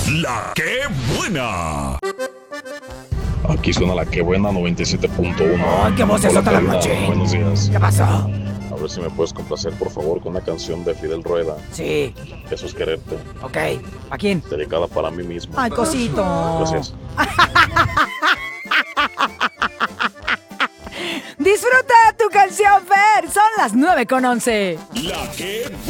La que buena. Aquí suena la que buena 97.1. Ay, qué voz es Hola, otra la Carla, noche. buenos días. ¿Qué pasó? A ver si me puedes complacer, por favor, con una canción de Fidel Rueda. Sí, Eso es quererte. ok. ¿A quién? Dedicada para mí mismo. Ay, cosito. Gracias. Disfruta tu canción, Fer. Son las 9:11. La que